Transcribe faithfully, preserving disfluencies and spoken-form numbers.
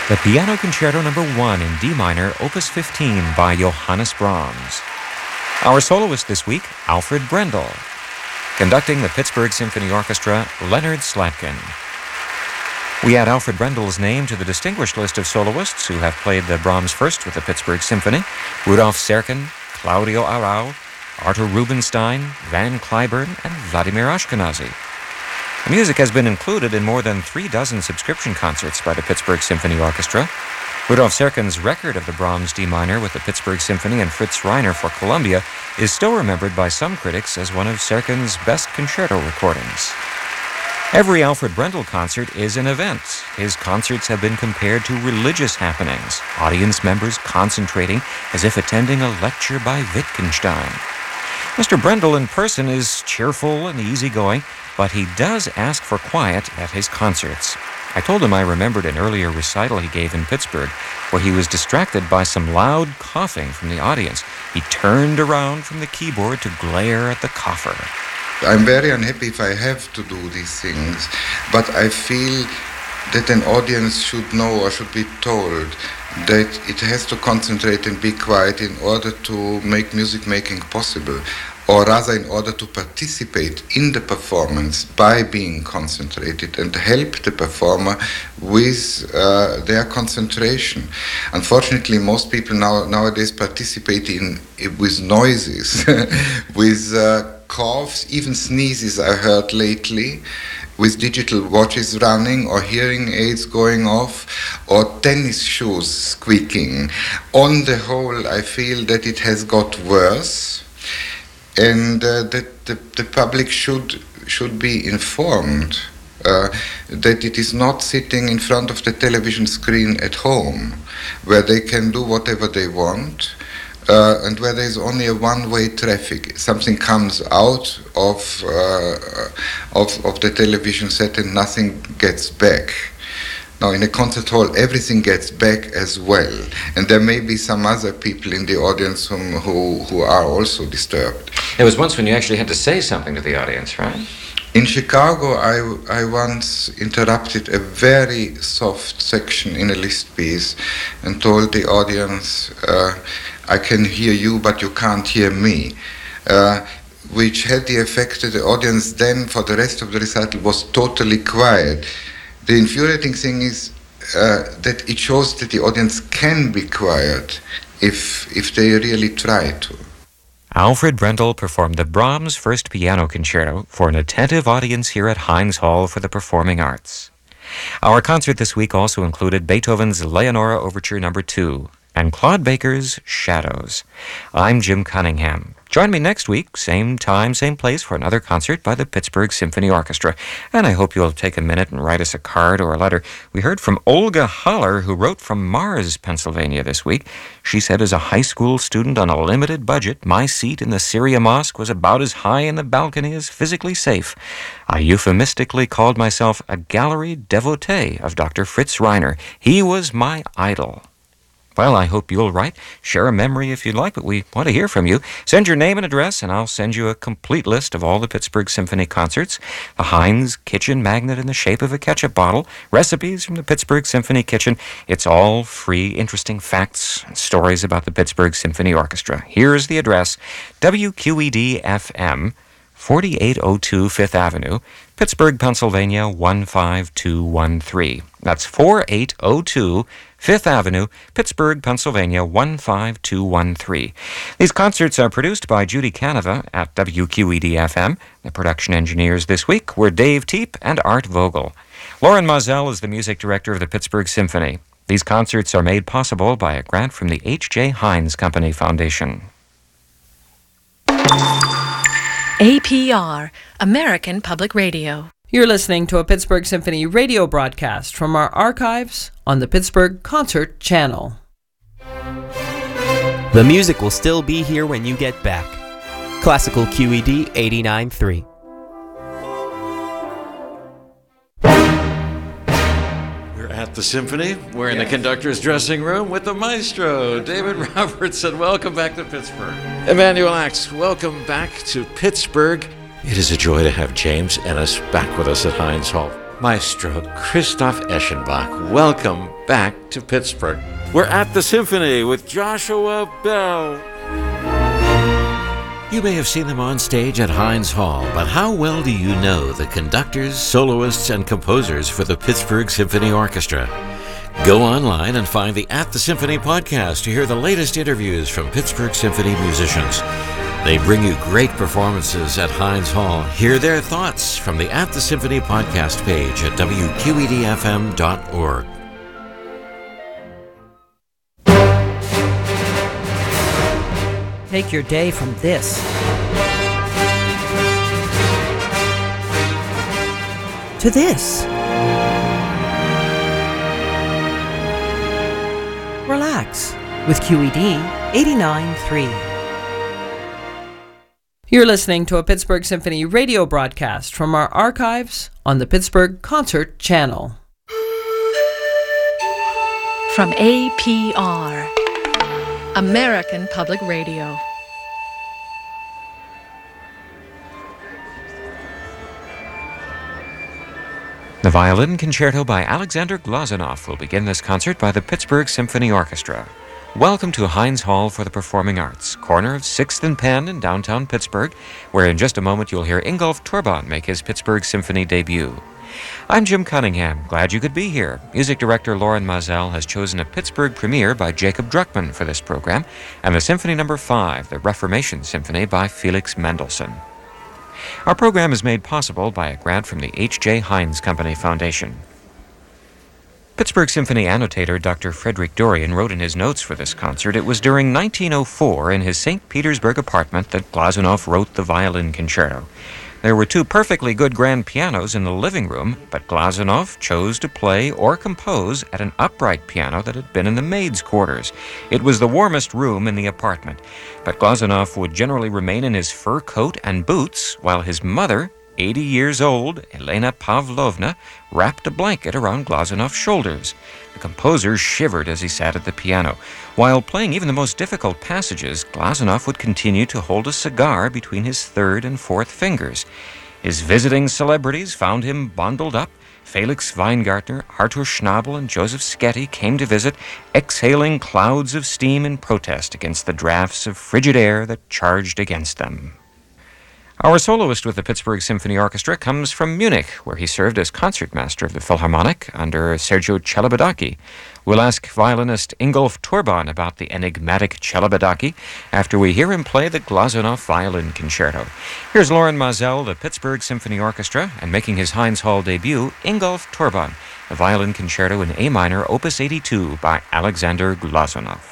The Piano Concerto Number one in D minor, Opus fifteen by Johannes Brahms. Our soloist this week, Alfred Brendel. Conducting the Pittsburgh Symphony Orchestra, Leonard Slatkin. We add Alfred Brendel's name to the distinguished list of soloists who have played the Brahms First with the Pittsburgh Symphony: Rudolf Serkin, Claudio Arrau, Artur Rubinstein, Van Cliburn, and Vladimir Ashkenazy. The music has been included in more than three dozen subscription concerts by the Pittsburgh Symphony Orchestra. Rudolf Serkin's record of the Brahms D minor with the Pittsburgh Symphony and Fritz Reiner for Columbia is still remembered by some critics as one of Serkin's best concerto recordings. Every Alfred Brendel concert is an event. His concerts have been compared to religious happenings, audience members concentrating as if attending a lecture by Wittgenstein. Mister Brendel in person is cheerful and easygoing, but he does ask for quiet at his concerts. I told him I remembered an earlier recital he gave in Pittsburgh where he was distracted by some loud coughing from the audience. He turned around from the keyboard to glare at the cougher. I'm very unhappy if I have to do these things, but I feel that an audience should know or should be told that it has to concentrate and be quiet in order to make music making possible, or rather in order to participate in the performance by being concentrated and help the performer with uh, their concentration. Unfortunately, most people now nowadays participate in with noises, with uh, coughs, even sneezes I heard lately, with digital watches running or hearing aids going off or tennis shoes squeaking. On the whole, I feel that it has got worse, and uh, that the, the public should should be informed uh, that it is not sitting in front of the television screen at home where they can do whatever they want, uh, and where there is only a one-way traffic. Something comes out of, uh, of of the television set and nothing gets back. Now, in a concert hall, everything gets back as well, and there may be some other people in the audience whom, who who are also disturbed. There was once when you actually had to say something to the audience, right? In Chicago, I, I once interrupted a very soft section in a Liszt piece and told the audience, uh, I can hear you, but you can't hear me, uh, which had the effect that the audience then, for the rest of the recital, was totally quiet. The infuriating thing is uh, that it shows that the audience can be quiet if if they really try to. Alfred Brendel performed the Brahms First Piano Concerto for an attentive audience here at Heinz Hall for the Performing Arts. Our concert this week also included Beethoven's Leonora Overture Number two and Claude Baker's Shadows. I'm Jim Cunningham. Join me next week, same time, same place, for another concert by the Pittsburgh Symphony Orchestra. And I hope you'll take a minute and write us a card or a letter. We heard from Olga Haller, who wrote from Mars, Pennsylvania this week. She said, as a high school student on a limited budget, my seat in the Syria Mosque was about as high in the balcony as physically safe. I euphemistically called myself a gallery devotee of Doctor Fritz Reiner. He was my idol. Well, I hope you'll write. Share a memory if you'd like, but we want to hear from you. Send your name and address, and I'll send you a complete list of all the Pittsburgh Symphony concerts, the Heinz kitchen magnet in the shape of a ketchup bottle, recipes from the Pittsburgh Symphony kitchen. It's all free, interesting facts and stories about the Pittsburgh Symphony Orchestra. Here's the address, W Q E D F M, forty-eight oh two Fifth Avenue, Pittsburgh, Pennsylvania, one five two one three. That's forty-eight oh two Fifth Avenue, Pittsburgh, Pennsylvania, one five two one three. These concerts are produced by Judy Canova at W Q E D F M. The production engineers this week were Dave Teep and Art Vogel. Lauren Mozell is the music director of the Pittsburgh Symphony. These concerts are made possible by a grant from the H J Heinz Company Foundation. A P R, American Public Radio. You're listening to a Pittsburgh Symphony radio broadcast from our archives on the Pittsburgh Concert Channel. The music will still be here when you get back. Classical Q E D eighty-nine point three. We're at the Symphony. We're in the conductor's dressing room with the maestro, David Robertson. Welcome back to Pittsburgh. Emanuel Axe, welcome back to Pittsburgh. It is a joy to have James Ennis back with us at Heinz Hall. Maestro Christoph Eschenbach. Welcome back to Pittsburgh. We're at the Symphony with Joshua Bell. You may have seen them on stage at Heinz Hall, but how well do you know the conductors, soloists, and composers for the Pittsburgh Symphony Orchestra? Go online and find the At the Symphony podcast to hear the latest interviews from Pittsburgh Symphony musicians. They bring you great performances at Heinz Hall. Hear their thoughts from the At the Symphony podcast page at W Q E D F M dot org. Take your day from this. To this. Relax with Q E D eighty-nine point three. You're listening to a Pittsburgh Symphony radio broadcast from our archives on the Pittsburgh Concert Channel. From A P R, American Public Radio. The Violin Concerto by Alexander Glazunov will begin this concert by the Pittsburgh Symphony Orchestra. Welcome to Heinz Hall for the Performing Arts, corner of sixth and Penn in downtown Pittsburgh, where in just a moment you'll hear Ingolf Torban make his Pittsburgh Symphony debut. I'm Jim Cunningham. Glad you could be here. Music director Lauren Mazel has chosen a Pittsburgh premiere by Jacob Druckmann for this program, and the Symphony Number five, the Reformation Symphony by Felix Mendelssohn. Our program is made possible by a grant from the H J. Heinz Company Foundation. Pittsburgh Symphony annotator Doctor Frederick Dorian wrote in his notes for this concert, it was during nineteen oh four in his Saint Petersburg apartment that Glazunov wrote the Violin Concerto. There were two perfectly good grand pianos in the living room, but Glazunov chose to play or compose at an upright piano that had been in the maid's quarters. It was the warmest room in the apartment, but Glazunov would generally remain in his fur coat and boots, while his mother, eighty years old, Elena Pavlovna, wrapped a blanket around Glazunov's shoulders. The composer shivered as he sat at the piano. While playing even the most difficult passages, Glazunov would continue to hold a cigar between his third and fourth fingers. His visiting celebrities found him bundled up. Felix Weingartner, Artur Schnabel, and Joseph Sketty came to visit, exhaling clouds of steam in protest against the drafts of frigid air that charged against them. Our soloist with the Pittsburgh Symphony Orchestra comes from Munich, where he served as concertmaster of the Philharmonic under Sergio Celibidache. We'll ask violinist Ingolf Torban about the enigmatic Celibidache after we hear him play the Glazunov Violin Concerto. Here's Lauren Mazel, the Pittsburgh Symphony Orchestra, and making his Heinz Hall debut, Ingolf Torban, the Violin Concerto in A minor, Opus eighty-two by Alexander Glazunov.